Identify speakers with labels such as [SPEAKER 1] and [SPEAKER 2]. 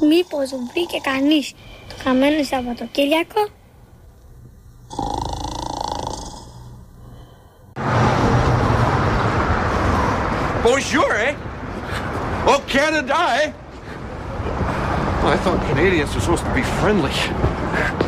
[SPEAKER 1] Μήπως βρήκε κανείς το χαμένο Σαββατοκύριακο?
[SPEAKER 2] Bonjour, eh? Oh, Canada, eh? I thought Canadians were supposed to be friendly.